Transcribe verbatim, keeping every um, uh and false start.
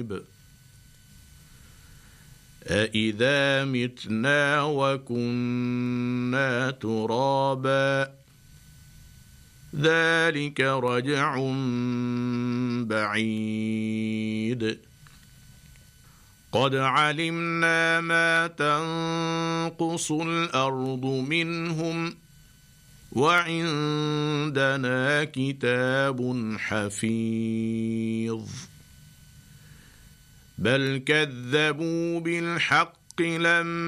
قريب أإذا متنا وكنا ترابا ذلك رجع بعيد قد علمنا ما تنقص الأرض منهم وعندنا كتاب حفيظ بل كذبوا بالحق لما